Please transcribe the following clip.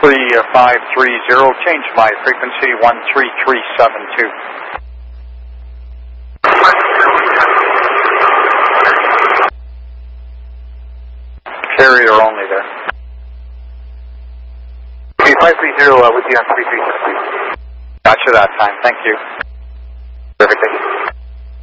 3530, change my frequency 13372. Carrier only there. 3530 with you on 3372. Gotcha that time, thank you.